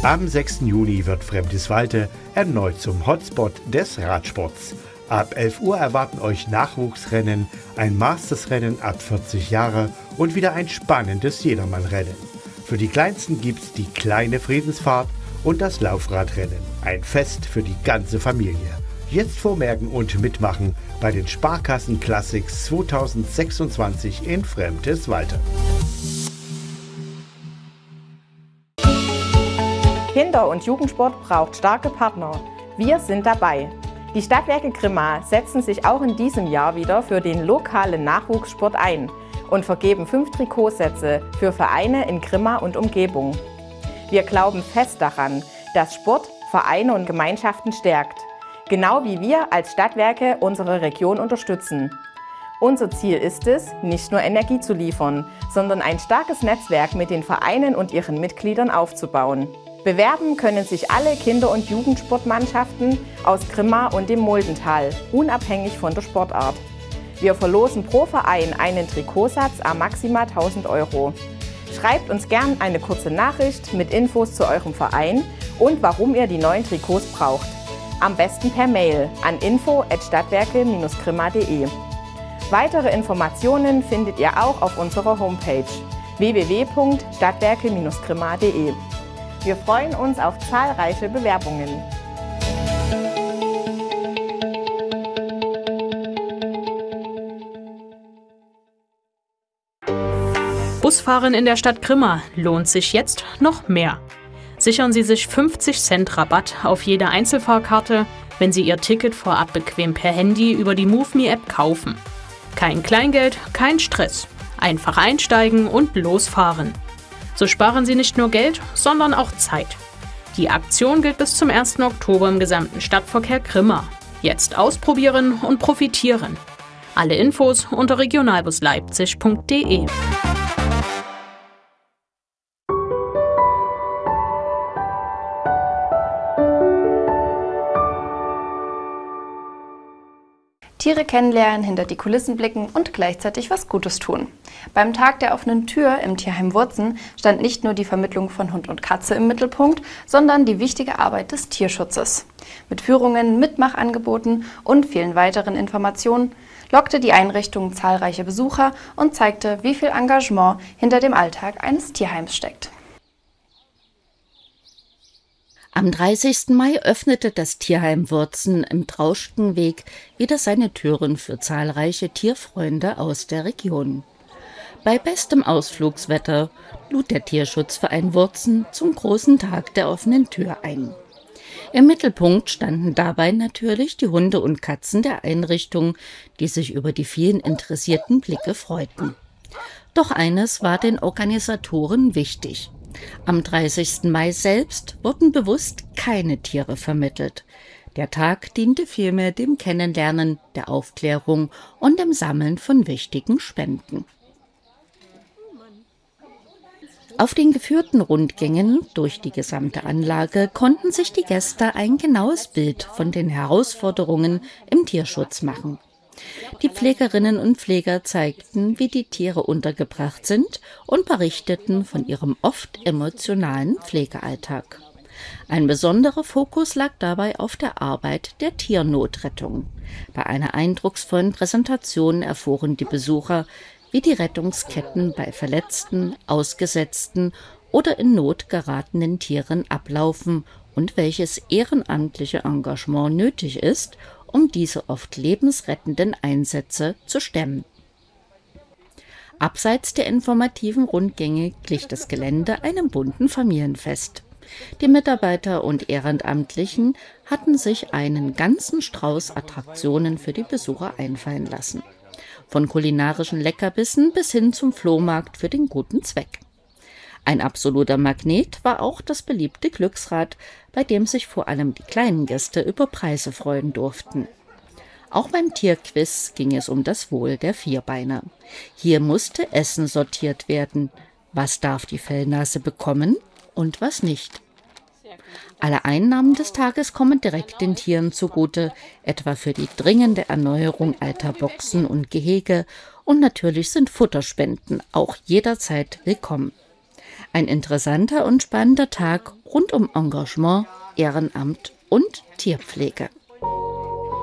Am 6. Juni wird Fremdiswalde erneut zum Hotspot des Radsports. Ab 11 Uhr erwarten euch Nachwuchsrennen, ein Mastersrennen ab 40 Jahre und wieder ein spannendes Jedermannrennen. Für die Kleinsten gibt's die kleine Friedensfahrt und das Laufradrennen. Ein Fest für die ganze Familie. Jetzt vormerken und mitmachen bei den Sparkassen Classics 2026 in Fremdiswalde. Kinder- und Jugendsport braucht starke Partner. Wir sind dabei. Die Stadtwerke Grimma setzen sich auch in diesem Jahr wieder für den lokalen Nachwuchssport ein und vergeben 5 Trikotsätze für Vereine in Grimma und Umgebung. Wir glauben fest daran, dass Sport Vereine und Gemeinschaften stärkt. Genau wie wir als Stadtwerke unsere Region unterstützen. Unser Ziel ist es, nicht nur Energie zu liefern, sondern ein starkes Netzwerk mit den Vereinen und ihren Mitgliedern aufzubauen. Bewerben können sich alle Kinder- und Jugendsportmannschaften aus Grimma und dem Muldental, unabhängig von der Sportart. Wir verlosen pro Verein einen Trikotsatz à maximal 1.000 €. Schreibt uns gern eine kurze Nachricht mit Infos zu eurem Verein und warum ihr die neuen Trikots braucht. Am besten per Mail an info@stadtwerke-grimma.de. Weitere Informationen findet ihr auch auf unserer Homepage www.stadtwerke-grimma.de. Wir freuen uns auf zahlreiche Bewerbungen. Busfahren in der Stadt Grimma lohnt sich jetzt noch mehr. Sichern Sie sich 50 Cent Rabatt auf jede Einzelfahrkarte, wenn Sie Ihr Ticket vorab bequem per Handy über die MoveMe-App kaufen. Kein Kleingeld, kein Stress. Einfach einsteigen und losfahren. So sparen Sie nicht nur Geld, sondern auch Zeit. Die Aktion gilt bis zum 1. Oktober im gesamten Stadtverkehr Grimma. Jetzt ausprobieren und profitieren. Alle Infos unter regionalbusleipzig.de. Tiere kennenlernen, hinter die Kulissen blicken und gleichzeitig was Gutes tun. Beim Tag der offenen Tür im Tierheim Wurzen stand nicht nur die Vermittlung von Hund und Katze im Mittelpunkt, sondern die wichtige Arbeit des Tierschutzes. Mit Führungen, Mitmachangeboten und vielen weiteren Informationen lockte die Einrichtung zahlreiche Besucher und zeigte, wie viel Engagement hinter dem Alltag eines Tierheims steckt. Am 30. Mai öffnete das Tierheim Wurzen im Trauschkenweg wieder seine Türen für zahlreiche Tierfreunde aus der Region. Bei bestem Ausflugswetter lud der Tierschutzverein Wurzen zum großen Tag der offenen Tür ein. Im Mittelpunkt standen dabei natürlich die Hunde und Katzen der Einrichtung, die sich über die vielen interessierten Blicke freuten. Doch eines war den Organisatoren wichtig. Am 30. Mai selbst wurden bewusst keine Tiere vermittelt. Der Tag diente vielmehr dem Kennenlernen, der Aufklärung und dem Sammeln von wichtigen Spenden. Auf den geführten Rundgängen durch die gesamte Anlage konnten sich die Gäste ein genaues Bild von den Herausforderungen im Tierschutz machen. Die Pflegerinnen und Pfleger zeigten, wie die Tiere untergebracht sind und berichteten von ihrem oft emotionalen Pflegealltag. Ein besonderer Fokus lag dabei auf der Arbeit der Tiernotrettung. Bei einer eindrucksvollen Präsentation erfuhren die Besucher, wie die Rettungsketten bei verletzten, ausgesetzten oder in Not geratenen Tieren ablaufen und welches ehrenamtliche Engagement nötig ist, um diese oft lebensrettenden Einsätze zu stemmen. Abseits der informativen Rundgänge glich das Gelände einem bunten Familienfest. Die Mitarbeiter und Ehrenamtlichen hatten sich einen ganzen Strauß Attraktionen für die Besucher einfallen lassen. Von kulinarischen Leckerbissen bis hin zum Flohmarkt für den guten Zweck. Ein absoluter Magnet war auch das beliebte Glücksrad, bei dem sich vor allem die kleinen Gäste über Preise freuen durften. Auch beim Tierquiz ging es um das Wohl der Vierbeiner. Hier musste Essen sortiert werden. Was darf die Fellnase bekommen und was nicht? Alle Einnahmen des Tages kommen direkt den Tieren zugute, etwa für die dringende Erneuerung alter Boxen und Gehege, und natürlich sind Futterspenden auch jederzeit willkommen. Ein interessanter und spannender Tag rund um Engagement, Ehrenamt und Tierpflege.